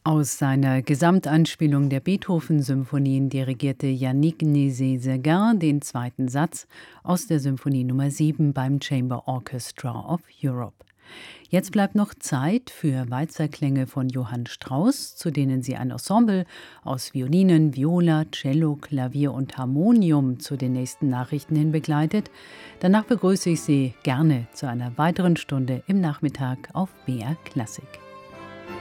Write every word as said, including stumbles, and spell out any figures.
Aus seiner Gesamtanspielung der Beethoven-Symphonien dirigierte Yannick Nézet-Séguin den zweiten Satz aus der Symphonie Nummer sieben beim Chamber Orchestra of Europe. Jetzt bleibt noch Zeit für Walzerklänge von Johann Strauss, zu denen sie ein Ensemble aus Violinen, Viola, Cello, Klavier und Harmonium zu den nächsten Nachrichten hin begleitet. Danach begrüße ich Sie gerne zu einer weiteren Stunde im Nachmittag auf B R Klassik.